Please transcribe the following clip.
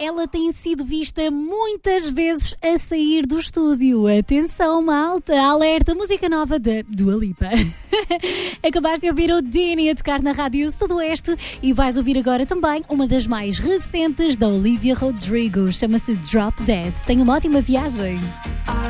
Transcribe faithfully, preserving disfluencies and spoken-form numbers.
ela tem sido vista muitas vezes a sair do estúdio. Atenção, malta, alerta, música nova da Dua Lipa. Acabaste de ouvir o Dini a tocar na Rádio Sudoeste e vais ouvir agora também uma das mais recentes da Olivia Rodrigo. Chama-se Drop Dead. Tenha uma ótima viagem.